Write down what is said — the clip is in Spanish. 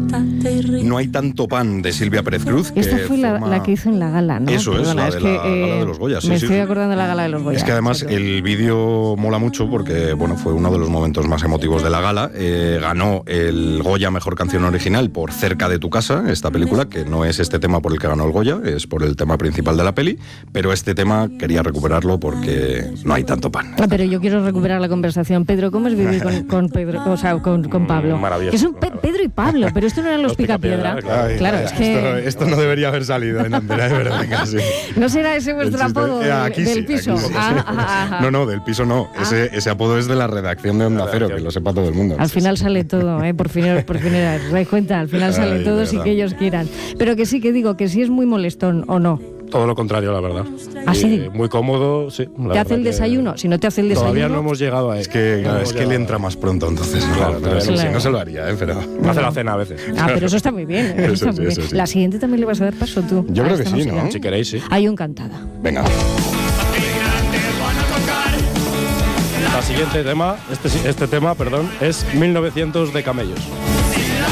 No hay tanto pan, de Silvia Pérez Cruz. Esta fue la que hizo en la gala, ¿no? Eso Perdona, es, la gala de los Goya. Me estoy acordando de la gala de los Goya. Es que además el vídeo mola mucho porque, bueno, fue uno de los momentos más emotivos de la gala. Ganó el Goya Mejor Canción Original por Cerca de tu casa, esta película, que no es este tema por el que ganó el Goya, es por el tema principal de la peli, pero este tema quería recuperarlo porque no hay tanto pan. Pero yo quiero recuperar la conversación. Pedro, ¿cómo es vivir con Pedro, o sea, con Pablo? Maravilloso. Que son Pedro y Pablo, pero esto no eran los Picapiedra. Claro, es que... Esto no debería haber salido en Antena, de verdad, casi. ¿No será ese vuestro apodo del piso? Sí. No, del piso no. Ese apodo es de la redacción de Onda Cero, que lo sepa todo el mundo. Al final sale todo, por fin os dais cuenta, al final sale todo sin que ellos quieran. Pero que sí, que digo, que sí es muy molestón, ¿o no? Todo lo contrario, la verdad. ¿Ah, sí? Muy cómodo, sí. ¿Te hace el desayuno? Si no te hace el desayuno... Todavía no hemos llegado a él. Es que le entra más pronto, entonces. Claro. No se lo haría, pero... Me hace la cena a veces. Pero eso está muy bien. Eso está muy bien. Sí. La siguiente también le vas a dar paso tú. Yo creo que sí, ¿no? Si queréis, sí. Hay un encantada. Venga. La siguiente tema, este tema, es 1900 de Camellos.